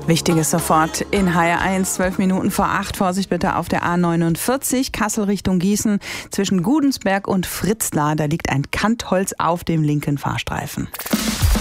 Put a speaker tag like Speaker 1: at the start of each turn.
Speaker 1: Wichtiges sofort in HR1, 12 Minuten vor 8. Vorsicht bitte auf der A49, Kassel Richtung Gießen. Zwischen Gudensberg und Fritzlar, da liegt ein Kantholz auf dem linken Fahrstreifen.